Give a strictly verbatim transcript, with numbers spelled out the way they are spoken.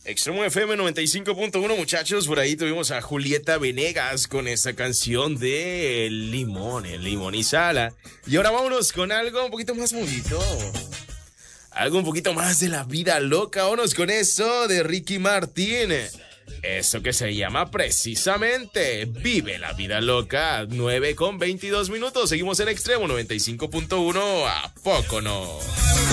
Extremo F M noventa y cinco punto uno, muchachos, por ahí tuvimos a Julieta Venegas con esa canción de Limón, el Limón y Sala. Y ahora vámonos con algo un poquito más movido. Algo un poquito más de la vida loca. Vámonos con eso de Ricky Martin. Eso que se llama precisamente Vive la Vida Loca. nueve con veintidós minutos. Seguimos en Extremo noventa y cinco punto uno. ¿A poco no?